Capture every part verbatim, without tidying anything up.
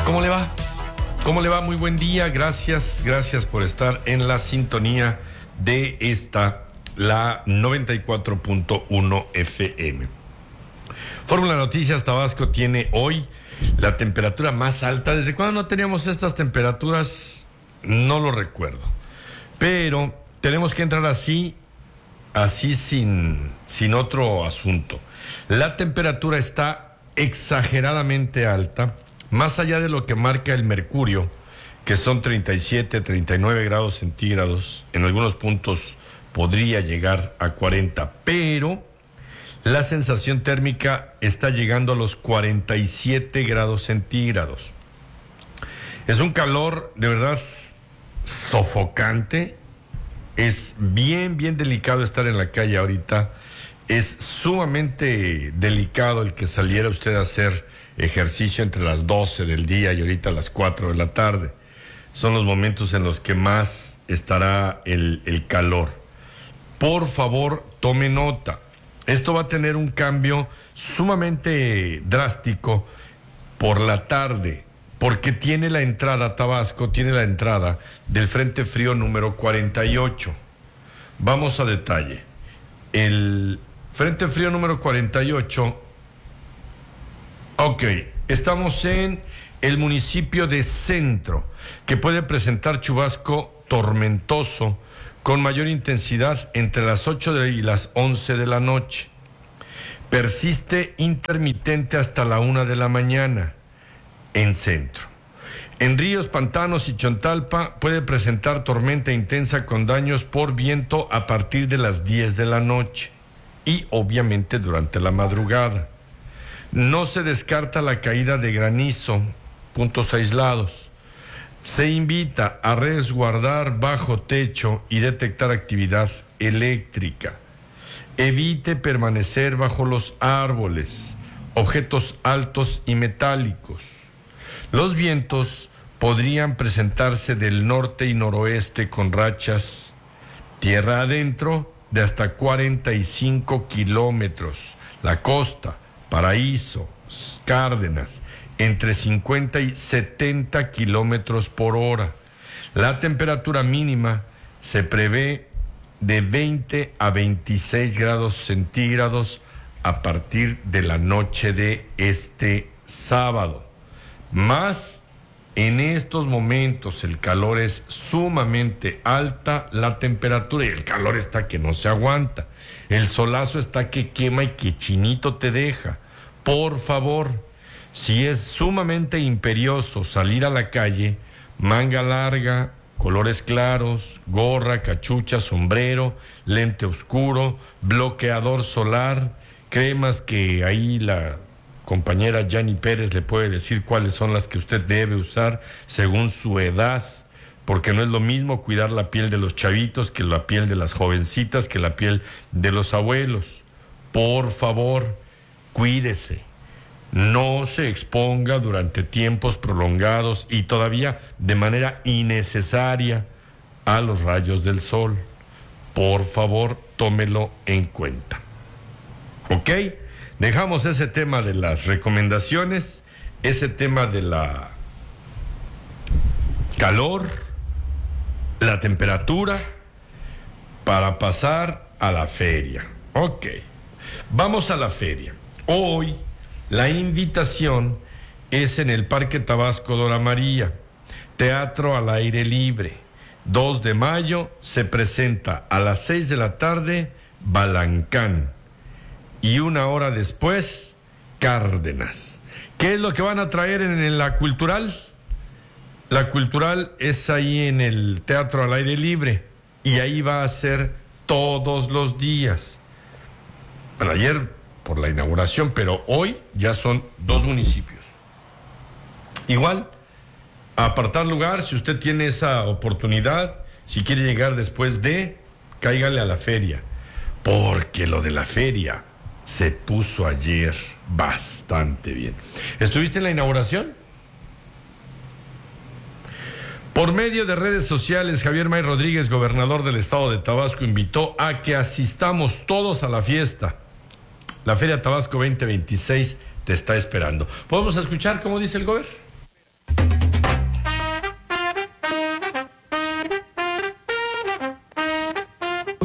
¿Cómo le va? ¿Cómo le va? Muy buen día. Gracias, gracias por estar en la sintonía de esta, la noventa y cuatro punto uno F M. Fórmula Noticias Tabasco tiene hoy la temperatura más alta. ¿Desde cuándo no teníamos estas temperaturas? No lo recuerdo. Pero tenemos que entrar así, así sin, sin otro asunto. La temperatura está exageradamente alta, más allá de lo que marca el mercurio, que son treinta y siete, treinta y nueve grados centígrados. En algunos puntos podría llegar a cuarenta, pero la sensación térmica está llegando a los cuarenta y siete grados centígrados. Es un calor de verdad sofocante. Es bien, bien delicado estar en la calle ahorita. Es sumamente delicado el que saliera usted a hacer ejercicio entre las doce del día y ahorita a las cuatro de la tarde. Son los momentos en los que más estará el, el calor. Por favor, tome nota. Esto va a tener un cambio sumamente drástico por la tarde, porque tiene la entrada, Tabasco tiene la entrada del Frente Frío número cuarenta y ocho. Vamos a detalle. El Frente Frío número cuarenta y ocho, ok, estamos en el municipio de Centro, que puede presentar chubasco tormentoso con mayor intensidad entre las ocho y las once de la noche. Persiste intermitente hasta la una de la mañana en Centro. En Ríos, Pantanos y Chontalpa puede presentar tormenta intensa con daños por viento a partir de las diez de la noche y obviamente durante la madrugada. No se descarta la caída de granizo, puntos aislados. Se invita a resguardar bajo techo y detectar actividad eléctrica. Evite permanecer bajo los árboles, objetos altos y metálicos. Los vientos podrían presentarse del norte y noroeste con rachas tierra adentro de hasta cuarenta y cinco kilómetros. La costa, Paraíso, Cárdenas, entre cincuenta y setenta kilómetros por hora. La temperatura mínima se prevé de veinte a veintiséis grados centígrados a partir de la noche de este sábado. Más en estos momentos el calor es sumamente alta, la temperatura, y el calor está que no se aguanta. El solazo está que quema y que chinito te deja. Por favor, si es sumamente imperioso salir a la calle, manga larga, colores claros, gorra, cachucha, sombrero, lente oscuro, bloqueador solar, cremas que ahí la compañera Yanni Pérez le puede decir cuáles son las que usted debe usar según su edad, porque no es lo mismo cuidar la piel de los chavitos que la piel de las jovencitas, que la piel de los abuelos. Por favor, cuídese. No se exponga durante tiempos prolongados y todavía de manera innecesaria a los rayos del sol. Por favor, tómelo en cuenta. ¿Ok? Dejamos ese tema de las recomendaciones, ese tema de la calor, la temperatura, para pasar a la feria. Ok, vamos a la feria. Hoy la invitación es en el Parque Tabasco Dora María, teatro al aire libre. dos de mayo se presenta a las seis de la tarde Balancán. Y una hora después, Cárdenas. ¿Qué es lo que van a traer en, en la cultural? La cultural es ahí en el Teatro al Aire Libre. Y ahí va a ser todos los días. Bueno, ayer por la inauguración, pero hoy ya son dos municipios. Igual, a apartar lugar, si usted tiene esa oportunidad, si quiere llegar después de, cáigale a la feria. Porque lo de la feria se puso ayer bastante bien. ¿Estuviste en la inauguración? Por medio de redes sociales, Javier May Rodríguez, gobernador del estado de Tabasco, invitó a que asistamos todos a la fiesta. La Feria Tabasco veinte veintiséis te está esperando. ¿Podemos escuchar cómo dice el gobernador?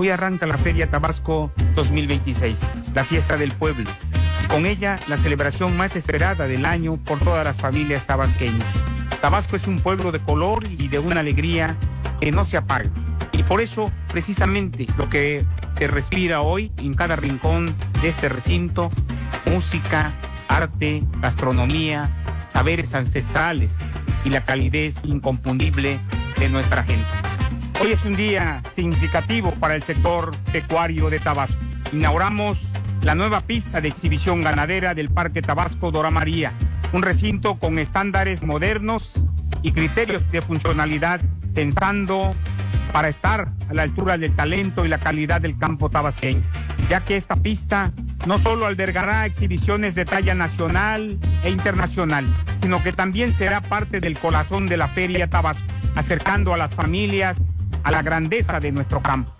Hoy arranca la Feria Tabasco dos mil veintiséis, la fiesta del pueblo. Con ella, la celebración más esperada del año por todas las familias tabasqueñas. Tabasco es un pueblo de color y de una alegría que no se apaga. Y por eso, precisamente, lo que se respira hoy en cada rincón de este recinto, música, arte, gastronomía, saberes ancestrales y la calidez inconfundible de nuestra gente. Hoy es un día significativo para el sector pecuario de Tabasco. Inauguramos la nueva pista de exhibición ganadera del Parque Tabasco Dora María, un recinto con estándares modernos y criterios de funcionalidad, pensando para estar a la altura del talento y la calidad del campo tabasqueño, ya que esta pista no solo albergará exhibiciones de talla nacional e internacional, sino que también será parte del corazón de la Feria Tabasco, acercando a las familias a la grandeza de nuestro campo.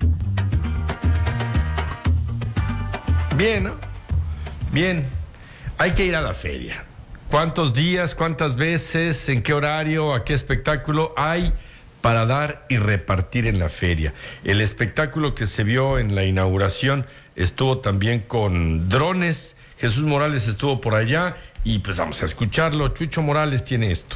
Bien, ¿no? Bien. Hay que ir a la feria. ¿Cuántos días, cuántas veces, en qué horario, a qué espectáculo hay para dar y repartir en la feria? El espectáculo que se vio en la inauguración estuvo también con drones. Jesús Morales estuvo por allá y pues vamos a escucharlo. Chucho Morales tiene esto.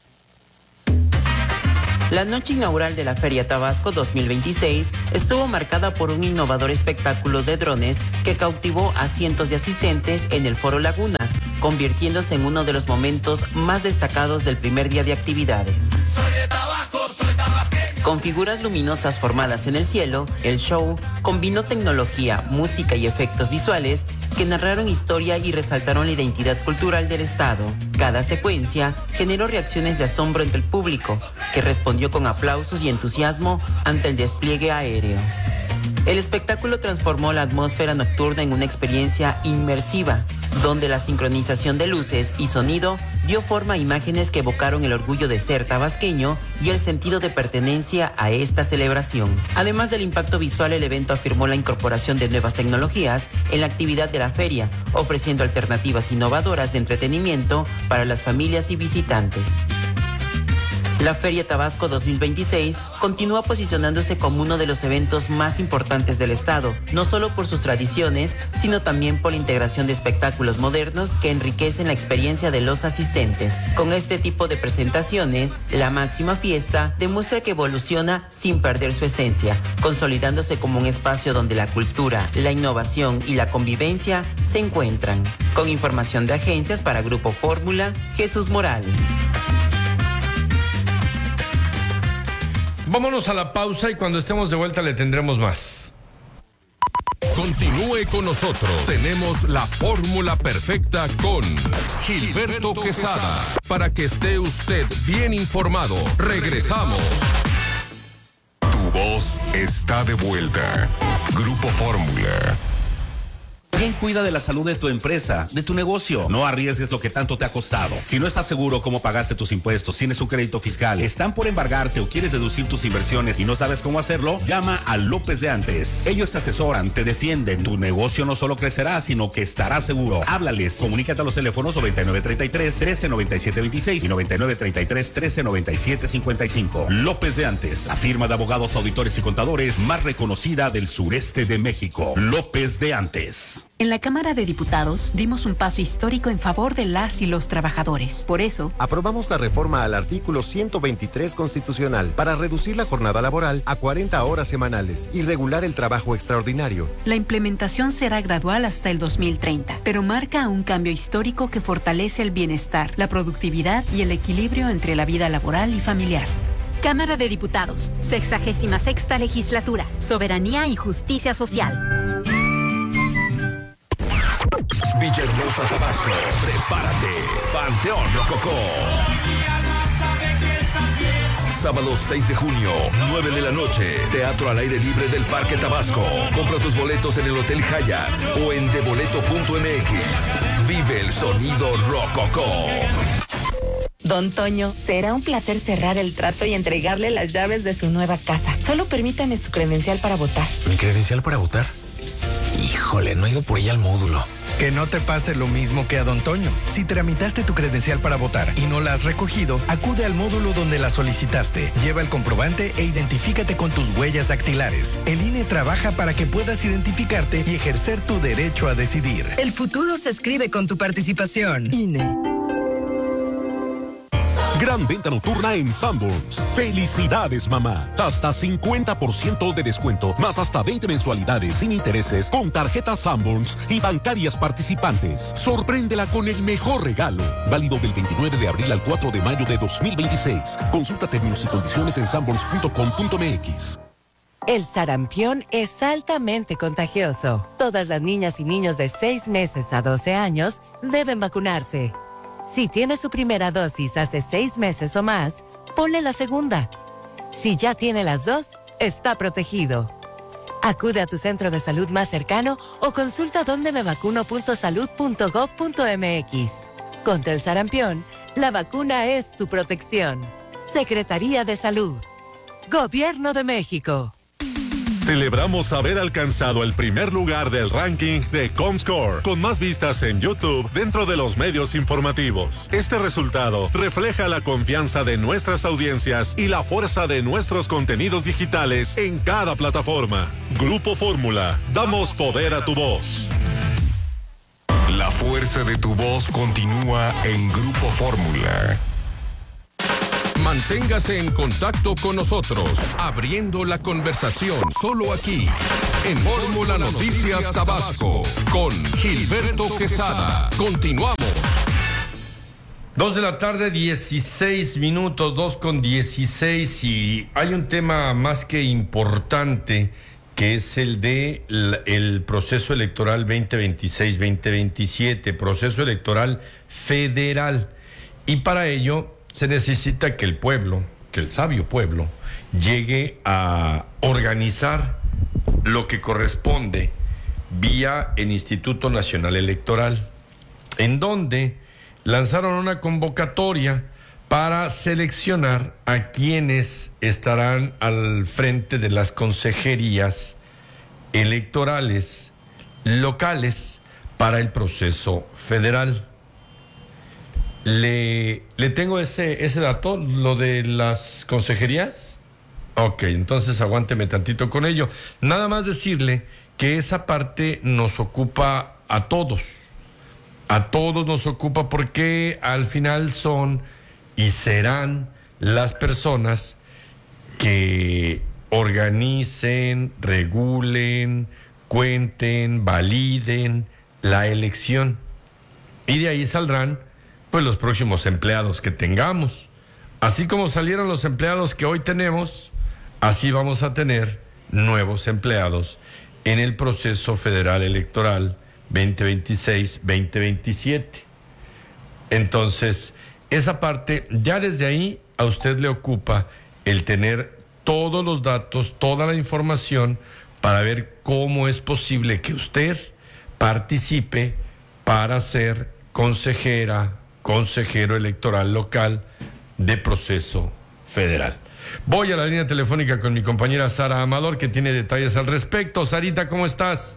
La noche inaugural de la Feria Tabasco dos mil veintiséis estuvo marcada por un innovador espectáculo de drones que cautivó a cientos de asistentes en el Foro Laguna, convirtiéndose en uno de los momentos más destacados del primer día de actividades. Soy de Tabasco, soy tabasqueño. Con figuras luminosas formadas en el cielo, el show combinó tecnología, música y efectos visuales que narraron historia y resaltaron la identidad cultural del estado. Cada secuencia generó reacciones de asombro entre el público, que respondió con aplausos y entusiasmo ante el despliegue aéreo. El espectáculo transformó la atmósfera nocturna en una experiencia inmersiva, donde la sincronización de luces y sonido dio forma a imágenes que evocaron el orgullo de ser tabasqueño y el sentido de pertenencia a esta celebración. Además del impacto visual, el evento afirmó la incorporación de nuevas tecnologías en la actividad de la feria, ofreciendo alternativas innovadoras de entretenimiento para las familias y visitantes. La Feria Tabasco dos mil veintiséis continúa posicionándose como uno de los eventos más importantes del estado, no solo por sus tradiciones, sino también por la integración de espectáculos modernos que enriquecen la experiencia de los asistentes. Con este tipo de presentaciones, la máxima fiesta demuestra que evoluciona sin perder su esencia, consolidándose como un espacio donde la cultura, la innovación y la convivencia se encuentran. Con información de agencias para Grupo Fórmula, Jesús Morales. Vámonos a la pausa y cuando estemos de vuelta le tendremos más. Continúe con nosotros. Tenemos la fórmula perfecta con Gilberto Quesada. Para que esté usted bien informado. Regresamos. Tu voz está de vuelta. Grupo Fórmula. ¿Quién cuida de la salud de tu empresa, de tu negocio? No arriesgues lo que tanto te ha costado. Si no estás seguro cómo pagaste tus impuestos, tienes un crédito fiscal, están por embargarte o quieres deducir tus inversiones y no sabes cómo hacerlo, llama a López de Antes. Ellos te asesoran, te defienden. Tu negocio no solo crecerá, sino que estará seguro. Háblales. Comunícate a los teléfonos noventa y nueve treinta y tres, trece noventa y siete veintiséis y noventa y nueve treinta y tres, trece noventa y siete cincuenta y cinco. López de Antes, la firma de abogados, auditores y contadores más reconocida del sureste de México. López de Antes. En la Cámara de Diputados dimos un paso histórico en favor de las y los trabajadores. Por eso, aprobamos la reforma al artículo ciento veintitrés constitucional para reducir la jornada laboral a cuarenta horas semanales y regular el trabajo extraordinario. La implementación será gradual hasta el dos mil treinta, pero marca un cambio histórico que fortalece el bienestar, la productividad y el equilibrio entre la vida laboral y familiar. Cámara de Diputados, sexagésima sexta legislatura, soberanía y justicia social. Villahermosa, Tabasco, prepárate. Panteón Rococó. Sábado seis de junio, nueve de la noche. Teatro al aire libre del Parque Tabasco. Compra tus boletos en el Hotel Hyatt o en deboleto punto m x. Vive el sonido Rococó. Don Toño, será un placer cerrar el trato y entregarle las llaves de su nueva casa. Solo permítame su credencial para votar. ¿Mi credencial para votar? Híjole, no he ido por ella al módulo. Que no te pase lo mismo que a Don Toño. Si tramitaste tu credencial para votar y no la has recogido, acude al módulo donde la solicitaste. Lleva el comprobante e identifícate con tus huellas dactilares. El I N E trabaja para que puedas identificarte y ejercer tu derecho a decidir. El futuro se escribe con tu participación. I N E. Gran venta nocturna en Sanborns. ¡Felicidades, mamá! Hasta cincuenta por ciento de descuento, más hasta veinte mensualidades sin intereses con tarjetas Sanborns y bancarias participantes. Sorpréndela con el mejor regalo. Válido del veintinueve de abril al cuatro de mayo de dos mil veintiséis. Consulta términos y condiciones en sanborns punto com punto m x. El sarampión es altamente contagioso. Todas las niñas y niños de seis meses a doce años deben vacunarse. Si tiene su primera dosis hace seis meses o más, ponle la segunda. Si ya tiene las dos, está protegido. Acude a tu centro de salud más cercano o consulta donde me vacuno punto salud punto gob punto m x. Contra el sarampión, la vacuna es tu protección. Secretaría de Salud. Gobierno de México. Celebramos haber alcanzado el primer lugar del ranking de Comscore, con más vistas en YouTube dentro de los medios informativos. Este resultado refleja la confianza de nuestras audiencias y la fuerza de nuestros contenidos digitales en cada plataforma. Grupo Fórmula, damos poder a tu voz. La fuerza de tu voz continúa en Grupo Fórmula. Manténgase en contacto con nosotros, abriendo la conversación solo aquí, en Fórmula Noticias Tabasco, con Gilberto Quesada. Continuamos. Dos de la tarde, dieciséis minutos, dos con dieciséis, y hay un tema más que importante, que es el de el, el proceso electoral veinte veintiséis veinte veintisiete, proceso electoral federal, y para ello se necesita que el pueblo, que el sabio pueblo, llegue a organizar lo que corresponde vía el Instituto Nacional Electoral, en donde lanzaron una convocatoria para seleccionar a quienes estarán al frente de las consejerías electorales locales para el proceso federal. Le, le tengo ese, ese dato, lo de las consejerías. Ok, entonces aguánteme tantito con ello. Nada más decirle que esa parte nos ocupa a todos. A todos nos ocupa porque al final son y serán las personas que organicen, regulen, cuenten, validen la elección. Y de ahí saldrán pues los próximos empleados que tengamos. Así como salieron los empleados que hoy tenemos, así vamos a tener nuevos empleados en el proceso federal electoral veinte veintiséis veinte veintisiete. Entonces, esa parte, ya desde ahí a usted le ocupa el tener todos los datos, toda la información para ver cómo es posible que usted participe para ser consejera, consejero electoral local de proceso federal. Voy a la línea telefónica con mi compañera Sara Amador, que tiene detalles al respecto. Sarita, ¿cómo estás?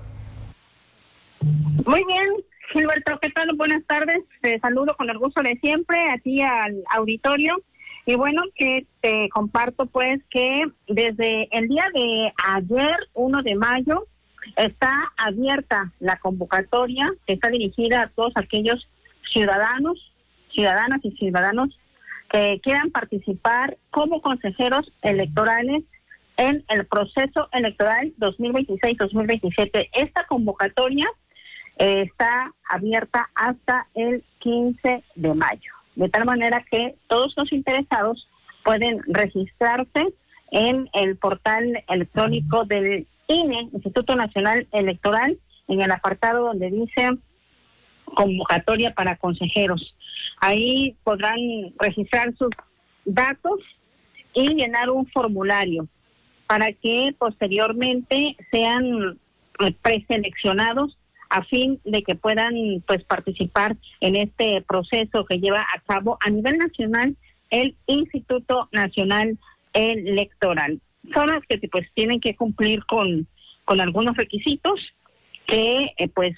Muy bien, Gilberto, ¿qué tal? Buenas tardes. Te saludo con el gusto de siempre, a ti al auditorio. Y bueno, que te comparto pues que desde el día de ayer, uno de mayo, está abierta la convocatoria que está dirigida a todos aquellos ciudadanos, ciudadanas y ciudadanos que quieran participar como consejeros electorales en el proceso electoral dos mil veintiséis dos mil veintisiete. Esta convocatoria eh, está abierta hasta el quince de mayo, de tal manera que todos los interesados pueden registrarse en el portal electrónico del I N E, Instituto Nacional Electoral, en el apartado donde dice convocatoria para consejeros. Ahí podrán registrar sus datos y llenar un formulario para que posteriormente sean preseleccionados a fin de que puedan pues participar en este proceso que lleva a cabo a nivel nacional el Instituto Nacional Electoral. Son los que pues tienen que cumplir con, con algunos requisitos que eh, pues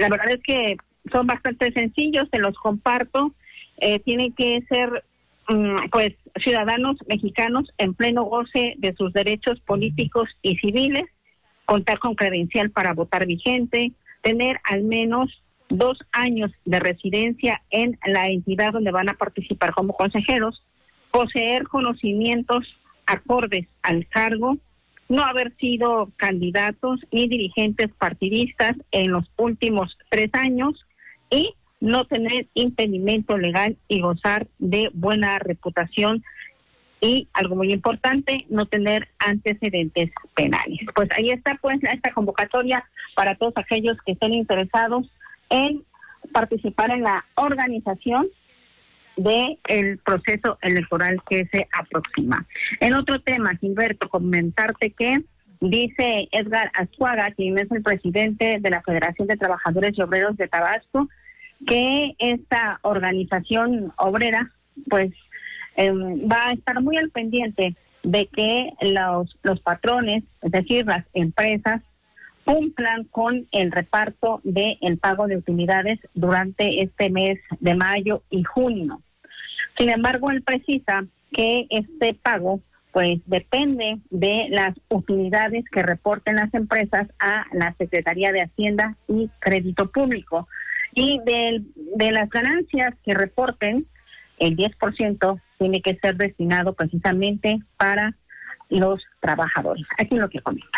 la verdad es que son bastante sencillos, se los comparto. Eh, tienen que ser um, pues ciudadanos mexicanos en pleno goce de sus derechos políticos y civiles, contar con credencial para votar vigente, tener al menos dos años de residencia en la entidad donde van a participar como consejeros, poseer conocimientos acordes al cargo, no haber sido candidatos ni dirigentes partidistas en los últimos tres años y no tener impedimento legal y gozar de buena reputación y, algo muy importante, no tener antecedentes penales. Pues ahí está pues esta convocatoria para todos aquellos que estén interesados en participar en la organización de el proceso electoral que se aproxima. En otro tema, Gilberto, comentarte que dice Edgar Azuaga, quien es el presidente de la Federación de Trabajadores y Obreros de Tabasco, que esta organización obrera pues eh, va a estar muy al pendiente de que los, los patrones, es decir, las empresas, cumplan con el reparto del pago de utilidades durante este mes de mayo y junio. Sin embargo, él precisa que este pago pues depende de las utilidades que reporten las empresas a la Secretaría de Hacienda y Crédito Público. Y de, de las ganancias que reporten, el diez por ciento tiene que ser destinado precisamente para los trabajadores. Aquí lo que comenta.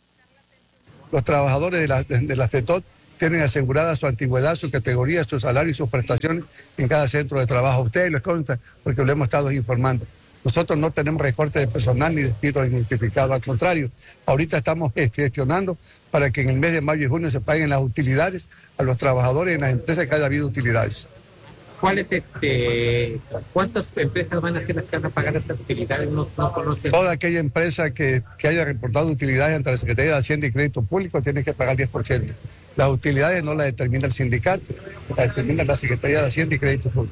Los trabajadores de la, de la FETOT tienen asegurada su antigüedad, su categoría, su salario y sus prestaciones en cada centro de trabajo. Ustedes les consta porque lo hemos estado informando. Nosotros no tenemos recorte de personal ni despido injustificado, al contrario, ahorita estamos gestionando para que en el mes de mayo y junio se paguen las utilidades a los trabajadores en las empresas que haya habido utilidades. ¿Cuáles, este, ¿Cuántas empresas van a ser las que van a pagar esas utilidades? No, no conocen. Toda aquella empresa que, que haya reportado utilidades ante la Secretaría de Hacienda y Crédito Público tiene que pagar diez por ciento. Las utilidades no las determina el sindicato, las determina la Secretaría de Hacienda y Crédito Público.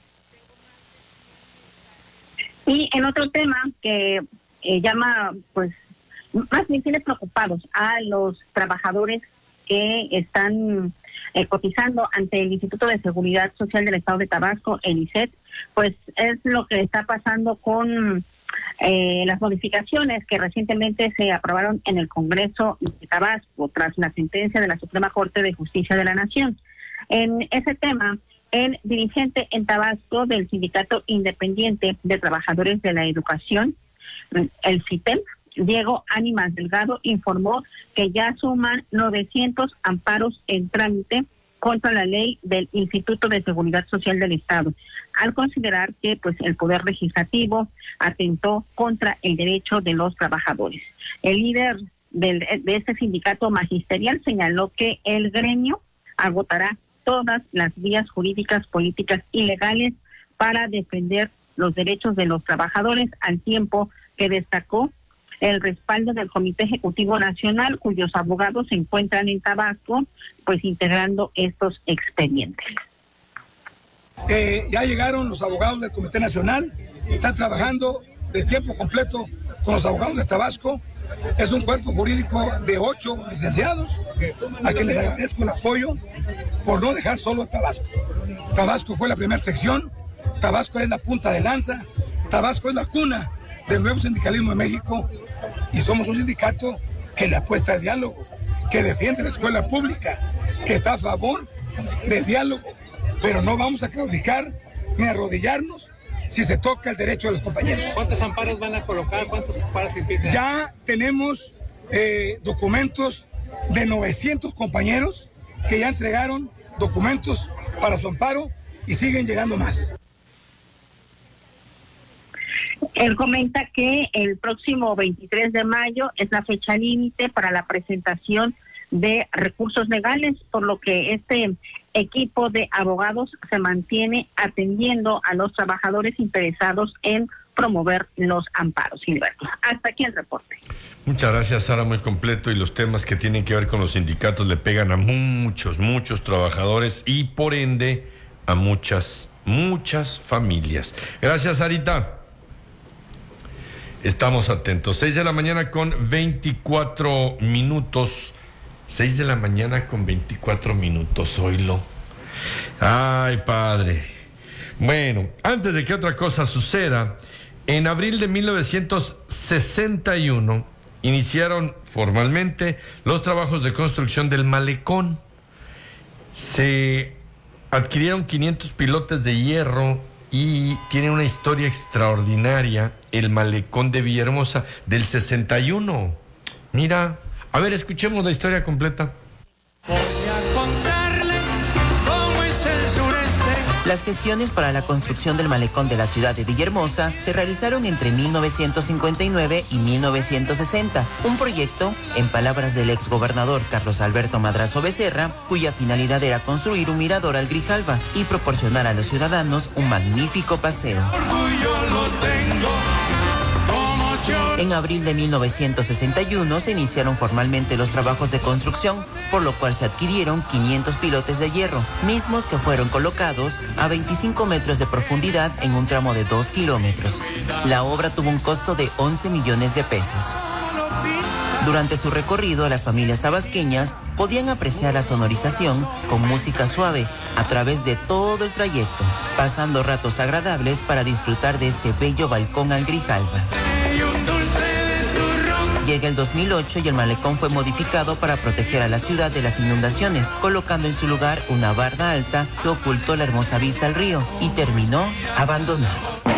Y en otro tema que eh, llama, pues, más bien tiene preocupados a los trabajadores que están eh, cotizando ante el Instituto de Seguridad Social del Estado de Tabasco, el I S E T, pues es lo que está pasando con eh, las modificaciones que recientemente se aprobaron en el Congreso de Tabasco tras la sentencia de la Suprema Corte de Justicia de la Nación. En ese tema, el dirigente en Tabasco del Sindicato Independiente de Trabajadores de la Educación, el CITEM, Diego Ánimas Delgado, informó que ya suman novecientos amparos en trámite contra la ley del Instituto de Seguridad Social del Estado, al considerar que pues el Poder Legislativo atentó contra el derecho de los trabajadores. El líder del, de este sindicato magisterial señaló que el gremio agotará todas las vías jurídicas, políticas y legales para defender los derechos de los trabajadores, al tiempo que destacó el respaldo del Comité Ejecutivo Nacional, cuyos abogados se encuentran en Tabasco, pues integrando estos expedientes. Eh, ya llegaron los abogados del Comité Nacional, están trabajando de tiempo completo con los abogados de Tabasco. Es un cuerpo jurídico de ocho licenciados, a quienes les agradezco el apoyo por no dejar solo a Tabasco. Tabasco fue la primera sección, Tabasco es la punta de lanza, Tabasco es la cuna del nuevo sindicalismo de México y somos un sindicato que le apuesta al diálogo, que defiende la escuela pública, que está a favor del diálogo, pero no vamos a claudicar ni a arrodillarnos si se toca el derecho de los compañeros. ¿Cuántos amparos van a colocar? ¿Cuántos amparos empiezan? Ya tenemos eh, documentos de novecientos compañeros que ya entregaron documentos para su amparo y siguen llegando más. Él comenta que el próximo veintitrés de mayo es la fecha límite para la presentación de recursos legales, por lo que este equipo de abogados se mantiene atendiendo a los trabajadores interesados en promover los amparos. Gilberto, hasta aquí el reporte. Muchas gracias, Sara, muy completo, y los temas que tienen que ver con los sindicatos le pegan a muchos, muchos trabajadores y por ende a muchas, muchas familias. Gracias, Sarita. Estamos atentos. Seis de la mañana con veinticuatro minutos. seis de la mañana con veinticuatro minutos, oílo. Ay, padre. Bueno, antes de que otra cosa suceda, en abril de mil novecientos sesenta y uno iniciaron formalmente los trabajos de construcción del malecón. Se adquirieron quinientos pilotes de hierro y tiene una historia extraordinaria el malecón de Villahermosa del sesenta y uno. Mira, a ver, escuchemos la historia completa. Voy a contarles cómo es el sureste. Las gestiones para la construcción del malecón de la ciudad de Villahermosa se realizaron entre mil novecientos cincuenta y nueve y mil novecientos sesenta. Un proyecto, en palabras del exgobernador Carlos Alberto Madrazo Becerra, cuya finalidad era construir un mirador al Grijalva y proporcionar a los ciudadanos un magnífico paseo. Orgullo lo tengo. En abril de mil novecientos sesenta y uno se iniciaron formalmente los trabajos de construcción, por lo cual se adquirieron quinientos pilotes de hierro, mismos que fueron colocados a veinticinco metros de profundidad en un tramo de dos kilómetros. La obra tuvo un costo de once millones de pesos. Durante su recorrido, las familias tabasqueñas podían apreciar la sonorización con música suave a través de todo el trayecto, pasando ratos agradables para disfrutar de este bello balcón al Grijalva. Llega el dos mil ocho y el malecón fue modificado para proteger a la ciudad de las inundaciones, colocando en su lugar una barda alta que ocultó la hermosa vista al río y terminó abandonado.